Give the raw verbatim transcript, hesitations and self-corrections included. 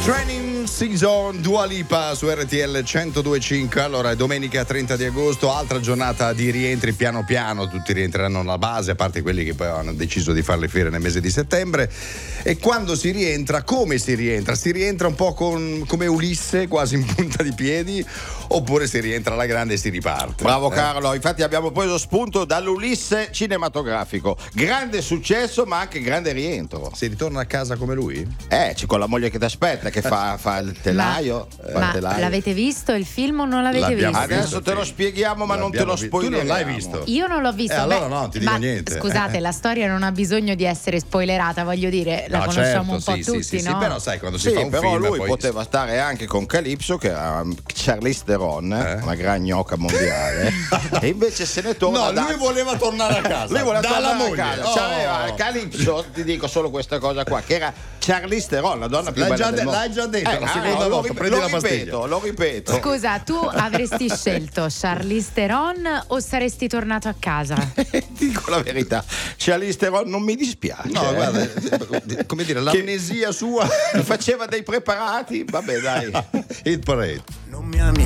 Training Season, Dua Lipa su R T L centodue e cinque. Allora è domenica trenta di agosto, altra giornata di rientri piano piano, tutti rientreranno alla base, a parte quelli che poi hanno deciso di fare le fiere nel mese di settembre. E quando si rientra, come si rientra? Si rientra un po' con, come Ulisse, quasi in punta di piedi, oppure si rientra alla grande e si riparte? Bravo eh? Carlo, infatti abbiamo preso spunto dall'Ulisse cinematografico. Grande successo ma anche grande rientro. Si ritorna a casa come lui? Eh, c'è con la moglie che ti aspetta, che fa, fa il telaio. Ma, fa ma il telaio. l'avete visto il film o non l'avete L'abbiamo visto? Adesso visto, te lo sì. spieghiamo, ma non te lo L'abbiamo vi- spoileriamo. Tu non l'hai visto? Io non l'ho visto. Eh, allora beh, no, non ti dico ma niente. Scusate, la storia non ha bisogno di essere spoilerata, voglio dire, la No, conosciamo certo, un po' sì, tutti, sì, sì, no? sì, però sai quando si Sì, fa un però film lui poi... poteva stare anche con Calypso, che era um, Charlize Theron, Eh? una gran gnocca mondiale, e invece se ne torna No, da... lui voleva tornare a casa. Lui voleva dalla tornare moglie. a casa. Oh. C'aveva Calypso, ti dico solo questa cosa qua, che era Charlize Theron, la donna più L'hai bella già del de- mondo. l'hai già detto, Eh, la ah, seconda no, lo volta, rip- prendi lo la pastiglia. ripeto, lo ripeto. Scusa, tu avresti scelto Charlize Theron o saresti tornato a casa? Dico la verità, Charlize Theron non mi dispiace. No, eh. guarda, come dire, l'amnesia sua. Mi faceva dei preparati, vabbè dai. Hit parade. Non mi ami